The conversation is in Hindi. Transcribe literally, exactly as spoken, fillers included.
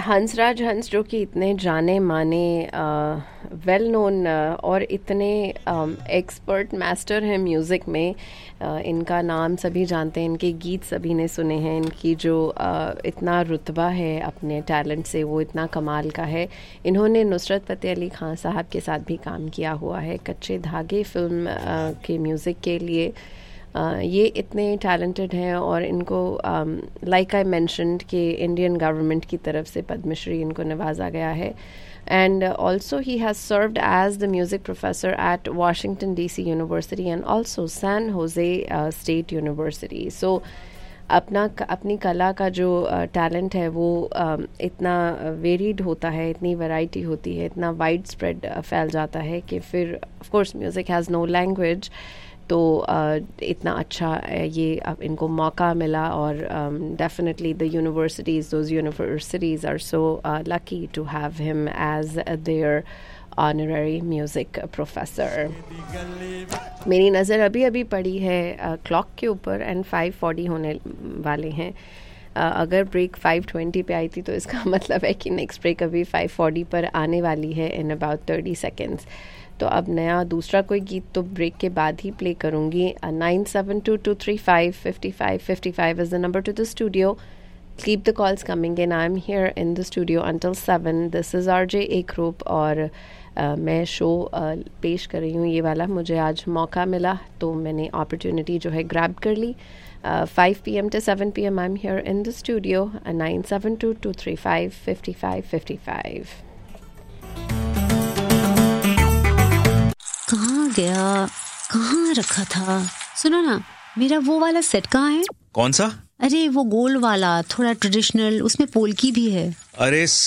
हंसराज हंस जो कि इतने जाने माने वेल नोन और इतने एक्सपर्ट मास्टर हैं म्यूज़िक में, uh, इनका नाम सभी जानते हैं, इनके गीत सभी ने सुने हैं, इनकी जो uh, इतना रुतबा है अपने टैलेंट से वो इतना कमाल का है। इन्होंने नुसरत फ़तेह अली खान साहब के साथ भी काम किया हुआ है कच्चे धागे फिल्म uh, के म्यूज़िक के लिए। Uh, ये इतने टैलेंटेड हैं और इनको लाइक आई मेंशन्ड कि इंडियन गवर्नमेंट की तरफ से पद्मश्री इनको नवाजा गया है। And also he has served as the music professor at Washington DC university and also San Jose state university. सो अपना अपनी कला का जो टैलेंट uh, है वो uh, इतना वेरीड होता है, इतनी वैरायटी होती है, इतना वाइड स्प्रेड uh, फैल जाता है कि फिर of course music has no language. तो uh, इतना अच्छा ये अब इनको मौका मिला और definitely the universities those universities are so lucky to have him as there honorary music professor. मेरी नज़र अभी अभी पड़ी है क्लॉक uh, के ऊपर एंड फाइव फोर्टी होने वाले हैं। uh, अगर ब्रेक फाइव ट्वेंटी पे आई थी तो इसका मतलब है कि नेक्स्ट ब्रेक अभी फाइव फोर्टी पर आने वाली है इन अबाउट थर्टी सेकेंड्स। तो अब नया दूसरा कोई गीत तो ब्रेक के बाद ही प्ले करूँगी। Nine seven to to three five fifty five fifty five is the number two the studio. Keep the calls coming in. I am here in the studio until seven. This is R J एकरूप और uh, मैं शो uh, पेश कर रही हूँ ये वाला। मुझे आज मौका मिला तो मैंने अपॉर्चुनिटी जो है ग्रैब कर ली। Five P M to seven P M I am here in the studio. Nine seven to to three five fifty five fifty five. कहाँ गया, कहाँ रखा था? सुनो ना, मेरा वो वाला सेट कहाँ है? कौन सा? अरे वो गोल्ड वाला, थोड़ा ट्रेडिशनल, उसमें पोल्की भी है। अरे